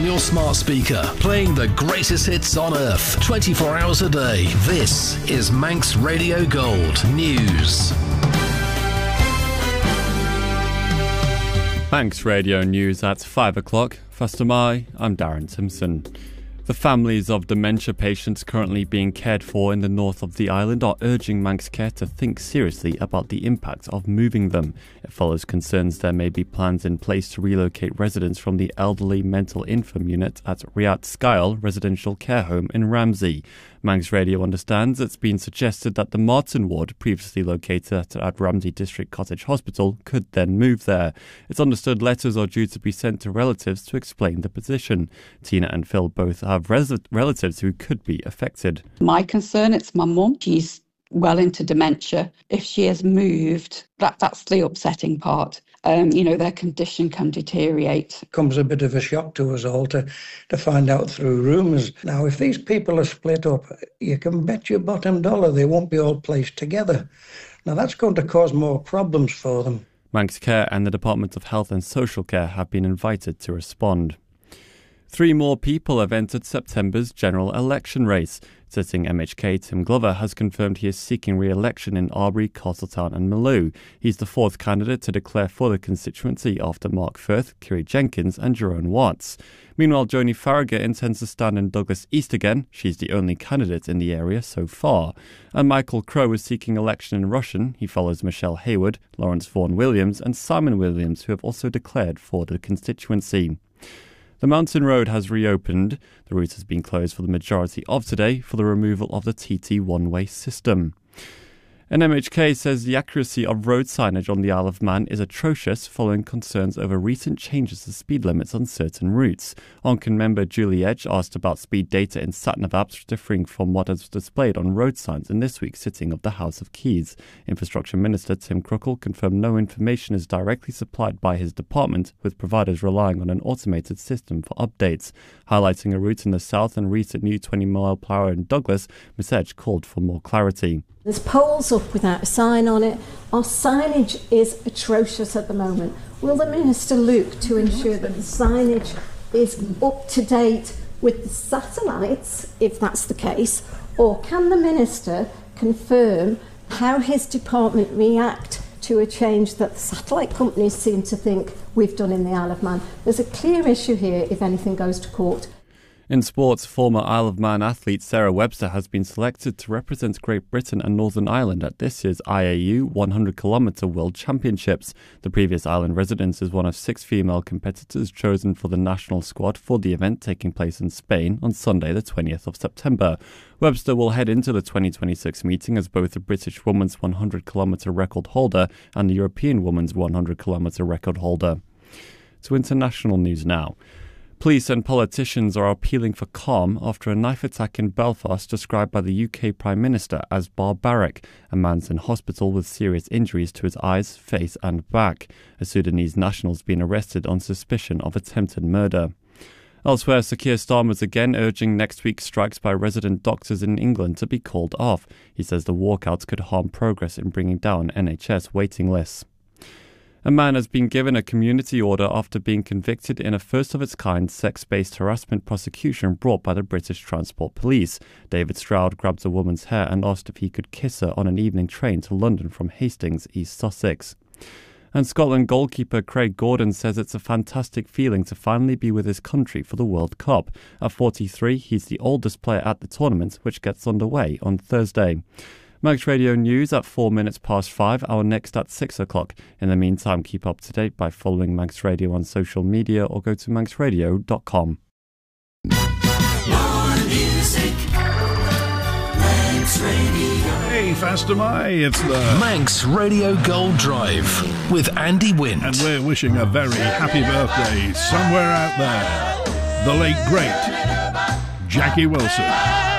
your smart speaker, playing the greatest hits on earth, 24 hours a day. This is Manx Radio Gold News. Manx Radio News at 5 o'clock. First of May, I'm Darren Simpson. The families of dementia patients currently being cared for in the north of the island are urging Manx Care to think seriously about the impact of moving them. It follows concerns there may be plans in place to relocate residents from the elderly mental infirm unit at Riat Skyle Residential Care Home in Ramsey. Manx Radio understands it's been suggested that the Martin ward, previously located at Ramsey District Cottage Hospital, could then move there. It's understood letters are due to be sent to relatives to explain the position. Tina and Phil both have relatives who could be affected. My concern, it's my mum. She's well into dementia. If she has moved, that's the upsetting part. Their condition can deteriorate. It comes a bit of a shock to us all to find out through rumours. Now, if these people are split up, you can bet your bottom dollar they won't be all placed together. Now, that's going to cause more problems for them. Manx Care and the Department of Health and Social Care have been invited to respond. 3 more people have entered September's general election race. Sitting MHK Tim Glover has confirmed he is seeking re-election in Arbury, Castletown and Maloo. He's the 4th candidate to declare for the constituency after Mark Firth, Kiri Jenkins and Jerome Watts. Meanwhile, Joni Farragher intends to stand in Douglas East again. She's the only candidate in the area so far. And Michael Crowe is seeking election in Rushen. He follows Michelle Hayward, Lawrence Vaughan Williams and Simon Williams, who have also declared for the constituency. The Mountain Road has reopened. The route has been closed for the majority of today for the removal of the TT one-way system. NMHK says the accuracy of road signage on the Isle of Man is atrocious following concerns over recent changes to speed limits on certain routes. Onken member Julie Edge asked about speed data in SatNav apps differing from what is displayed on road signs in this week's sitting of the House of Keys. Infrastructure Minister Tim Crookall confirmed no information is directly supplied by his department, with providers relying on an automated system for updates. Highlighting a route in the south and recent new 20 mile per hour in Douglas, Ms Edge called for more clarity. There's poles up without a sign on it. Our signage is atrocious at the moment. Will the Minister look to ensure that the signage is up to date with the satellites, if that's the case, or can the Minister confirm how his department react to a change that the satellite companies seem to think we've done in the Isle of Man? There's a clear issue here if anything goes to court. In sports, former Isle of Man athlete Sarah Webster has been selected to represent Great Britain and Northern Ireland at this year's IAU 100km World Championships. The previous island resident is one of 6 female competitors chosen for the national squad for the event taking place in Spain on Sunday the 20th of September. Webster will head into the 2026 meeting as both the British women's 100km record holder and the European women's 100km record holder. To international news now. Police and politicians are appealing for calm after a knife attack in Belfast described by the UK Prime Minister as barbaric. A man's in hospital with serious injuries to his eyes, face and back. A Sudanese national has been arrested on suspicion of attempted murder. Elsewhere, Sir Keir Starmer is again urging next week's strikes by resident doctors in England to be called off. He says the walkouts could harm progress in bringing down NHS waiting lists. A man has been given a community order after being convicted in a first-of-its-kind sex-based harassment prosecution brought by the British Transport Police. David Stroud grabbed a woman's hair and asked if he could kiss her on an evening train to London from Hastings, East Sussex. And Scotland goalkeeper Craig Gordon says it's a fantastic feeling to finally be with his country for the World Cup. At 43, he's the oldest player at the tournament, which gets underway on Thursday. Manx Radio News at 5:04, our next at 6 o'clock. In the meantime, keep up to date by following Manx Radio on social media or go to manxradio.com. More music, Manx Radio. Hey, Faster May, it's the Manx Radio Gold Drive with Andy Wint. And we're wishing a very happy birthday somewhere out there. The late, great Jackie Wilson.